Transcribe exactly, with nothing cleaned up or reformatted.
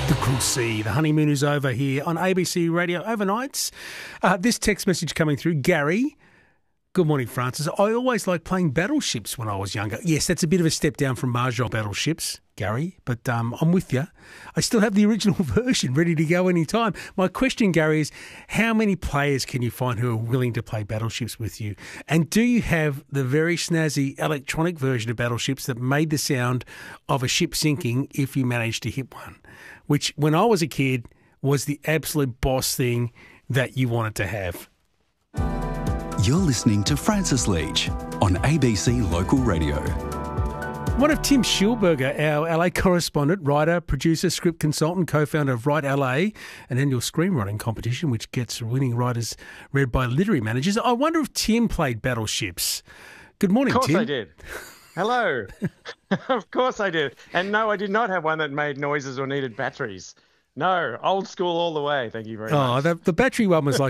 The Cruel Sea, the honeymoon is over here on A B C Radio overnights. Uh, this text message coming through, Gary. Good morning, Francis. I always liked playing battleships when I was younger. Yes, that's a bit of a step down from Mahjong battleships, Gary, but um, I'm with you. I still have the original version ready to go anytime. My question, Gary, is how many players can you find who are willing to play battleships with you? And do you have the very snazzy electronic version of battleships that made the sound of a ship sinking if you managed to hit one? Which, when I was a kid, was the absolute boss thing that you wanted to have. You're listening to Francis Leach on A B C Local Radio. One of Tim Schulberger, our L A correspondent, writer, producer, script consultant, co-founder of Write L A, an annual screenwriting competition which gets winning writers read by literary managers. I wonder if Tim played battleships. Good morning, Tim. Of course Tim. I did. Hello. Of course I did. And no, I did not have one that made noises or needed batteries. No, old school all the way. Thank you very oh, much. Oh, the, the battery one was like